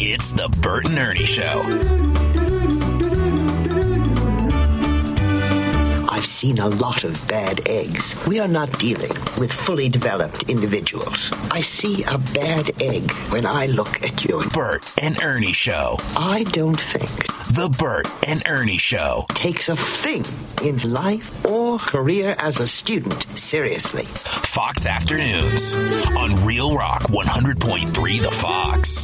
It's the Bert and Ernie Show. I've seen a lot of bad eggs. We are not dealing with fully developed individuals. I see a bad egg when I look at you. Bert and Ernie Show. I don't think The Bert and Ernie Show takes a thing in life or career as a student seriously. Fox Afternoons on Real Rock 100.3 The Fox.